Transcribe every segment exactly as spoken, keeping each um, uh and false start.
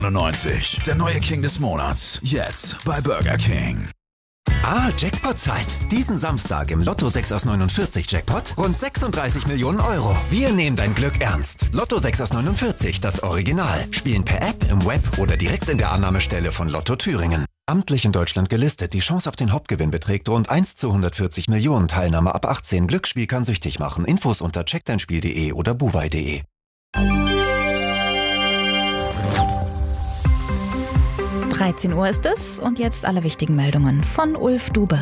neunzig. Der neue King des Monats. Jetzt bei Burger King. Ah, Jackpot-Zeit. Diesen Samstag im Lotto sechs aus neunundvierzig Jackpot rund sechsunddreißig Millionen Euro. Wir nehmen dein Glück ernst. Lotto sechs aus neunundvierzig, das Original. Spielen per App, im Web oder direkt in der Annahmestelle von Lotto Thüringen. Amtlich in Deutschland gelistet. Die Chance auf den Hauptgewinn beträgt rund eins zu hundertvierzig Millionen. Teilnahme ab achtzehn. Glücksspiel kann süchtig machen. Infos unter check dein spiel punkt de oder buwei punkt de. dreizehn Uhr ist es und jetzt alle wichtigen Meldungen von Ulf Dube.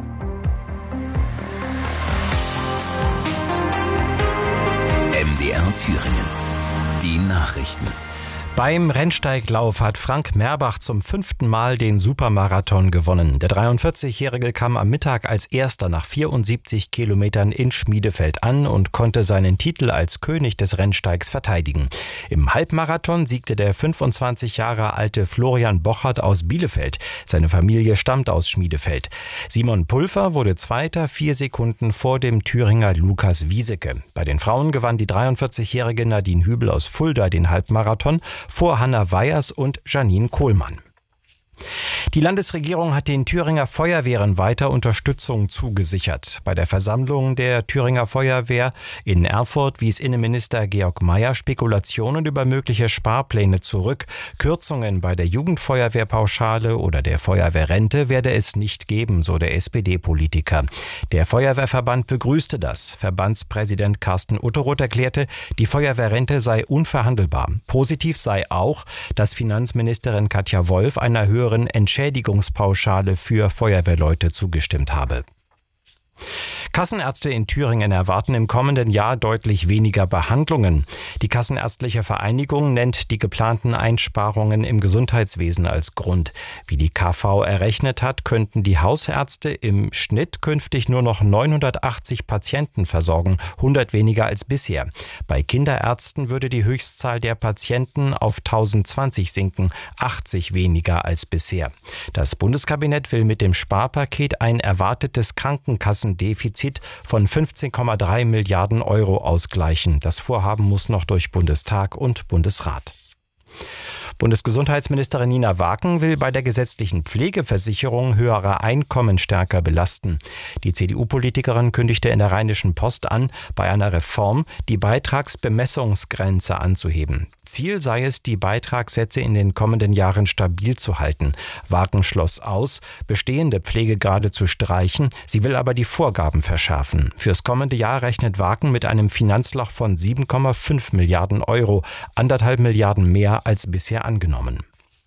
M D R Thüringen. Die Nachrichten. Beim Rennsteiglauf hat Frank Merbach zum fünften Mal den Supermarathon gewonnen. Der dreiundvierzigjährige kam am Mittag als Erster nach vierundsiebzig Kilometern in Schmiedefeld an und konnte seinen Titel als König des Rennsteigs verteidigen. Im Halbmarathon siegte der fünfundzwanzig Jahre alte Florian Bochert aus Bielefeld. Seine Familie stammt aus Schmiedefeld. Simon Pulver wurde Zweiter, vier Sekunden vor dem Thüringer Lukas Wieseke. Bei den Frauen gewann die dreiundvierzigjährige Nadine Hübel aus Fulda den Halbmarathon vor Hanna Weyers und Janine Kohlmann. Die Landesregierung hat den Thüringer Feuerwehren weiter Unterstützung zugesichert. Bei der Versammlung der Thüringer Feuerwehr in Erfurt wies Innenminister Georg Mayer Spekulationen über mögliche Sparpläne zurück. Kürzungen bei der Jugendfeuerwehrpauschale oder der Feuerwehrrente werde es nicht geben, so der S P D-Politiker. Der Feuerwehrverband begrüßte das. Verbandspräsident Carsten Utteroth erklärte, die Feuerwehrrente sei unverhandelbar. Positiv sei auch, dass Finanzministerin Katja Wolf einer höheren Entschädigungspauschale für Feuerwehrleute zugestimmt habe. Kassenärzte in Thüringen erwarten im kommenden Jahr deutlich weniger Behandlungen. Die Kassenärztliche Vereinigung nennt die geplanten Einsparungen im Gesundheitswesen als Grund. Wie die K V errechnet hat, könnten die Hausärzte im Schnitt künftig nur noch neunhundertachtzig Patienten versorgen, hundert weniger als bisher. Bei Kinderärzten würde die Höchstzahl der Patienten auf tausendzwanzig sinken, achtzig weniger als bisher. Das Bundeskabinett will mit dem Sparpaket ein erwartetes Krankenkassendefizit von fünfzehn Komma drei Milliarden Euro ausgleichen. Das Vorhaben muss noch durch Bundestag und Bundesrat. Bundesgesundheitsministerin Nina Waken will bei der gesetzlichen Pflegeversicherung höhere Einkommen stärker belasten. Die C D U-Politikerin kündigte in der Rheinischen Post an, bei einer Reform die Beitragsbemessungsgrenze anzuheben. Ziel sei es, die Beitragssätze in den kommenden Jahren stabil zu halten. Waken schloss aus, bestehende Pflegegrade zu streichen. Sie will aber die Vorgaben verschärfen. Fürs kommende Jahr rechnet Waken mit einem Finanzloch von sieben Komma fünf Milliarden Euro, anderthalb Milliarden mehr als bisher angenommen.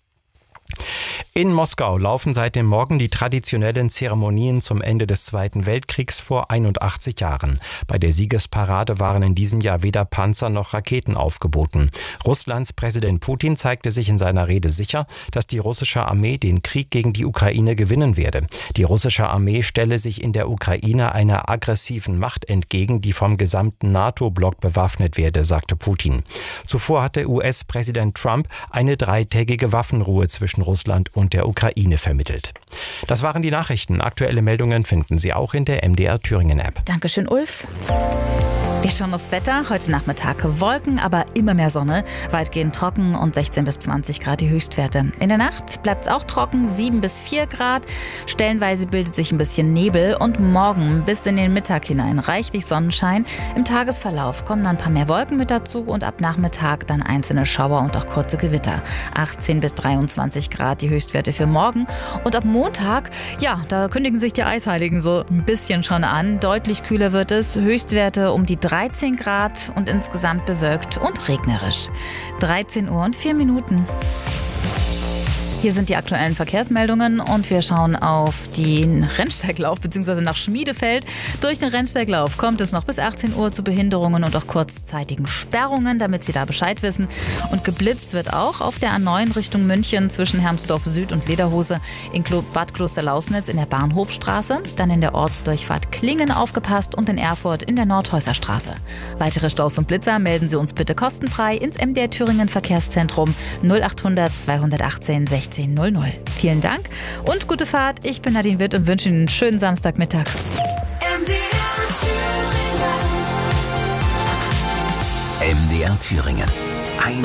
In Moskau laufen seit dem Morgen die traditionellen Zeremonien zum Ende des Zweiten Weltkriegs vor einundachtzig Jahren. Bei der Siegesparade waren in diesem Jahr weder Panzer noch Raketen aufgeboten. Russlands Präsident Putin zeigte sich in seiner Rede sicher, dass die russische Armee den Krieg gegen die Ukraine gewinnen werde. Die russische Armee stelle sich in der Ukraine einer aggressiven Macht entgegen, die vom gesamten NATO-Block bewaffnet werde, sagte Putin. Zuvor hatte U S-Präsident Trump eine dreitägige Waffenruhe zwischen Russland und der Ukraine vermittelt. Das waren die Nachrichten. Aktuelle Meldungen finden Sie auch in der M D R Thüringen App. Dankeschön, Ulf. Wir schauen aufs Wetter. Heute Nachmittag Wolken, aber immer mehr Sonne. Weitgehend trocken und sechzehn bis zwanzig Grad die Höchstwerte. In der Nacht bleibt es auch trocken, sieben bis vier Grad. Stellenweise bildet sich ein bisschen Nebel und morgen bis in den Mittag hinein reichlich Sonnenschein. Im Tagesverlauf kommen dann ein paar mehr Wolken mit dazu und ab Nachmittag dann einzelne Schauer und auch kurze Gewitter. achtzehn bis dreiundzwanzig Grad die Höchstwerte für morgen. Und ab Montag, ja, da kündigen sich die Eisheiligen so ein bisschen schon an. Deutlich kühler wird es. Höchstwerte um die dreizehn Grad und insgesamt bewölkt und regnerisch. dreizehn Uhr und vier Minuten. Hier sind die aktuellen Verkehrsmeldungen und wir schauen auf den Rennsteiglauf bzw. nach Schmiedefeld. Durch den Rennsteiglauf kommt es noch bis achtzehn Uhr zu Behinderungen und auch kurzzeitigen Sperrungen, damit Sie da Bescheid wissen. Und geblitzt wird auch auf der A neun Richtung München zwischen Hermsdorf Süd und Lederhose in Bad Klosterlausnitz in der Bahnhofstraße. Dann in der Ortsdurchfahrt Klingen aufgepasst und in Erfurt in der Nordhäuserstraße. Weitere Staus und Blitzer melden Sie uns bitte kostenfrei ins M D R Thüringen Verkehrszentrum null achthundert zweihundertachtzehn sechzehn null null. Vielen Dank und gute Fahrt. Ich bin Nadine Witt und wünsche Ihnen einen schönen Samstagmittag. M D R Thüringen. M D R Thüringen.